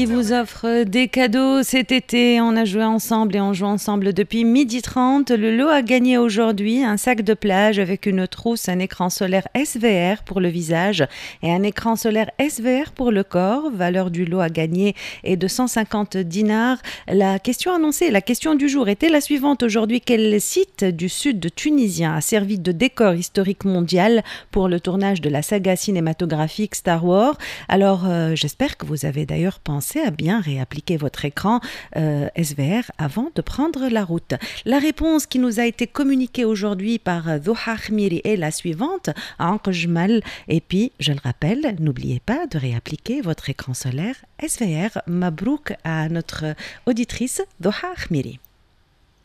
Il vous offre des cadeaux cet été. On a joué ensemble et on joue ensemble depuis 12h30. Le lot a gagné aujourd'hui un sac de plage avec une trousse, un écran solaire SVR pour le visage et un écran solaire SVR pour le corps. Valeur du lot à gagner est de 150 dinars. La question annoncée, la question du jour était la suivante aujourd'hui. Quel site du sud tunisien a servi de décor historique mondial pour le tournage de la saga cinématographique Star Wars? Alors, j'espère que vous avez d'ailleurs pensé à bien réappliquer votre écran SVR avant de prendre la route. La réponse qui nous a été communiquée aujourd'hui par Dhuha Khmiri est la suivante, Anqjmal. Et puis, je le rappelle, n'oubliez pas de réappliquer votre écran solaire SVR. Mabrouk à notre auditrice Dhuha Khmiri.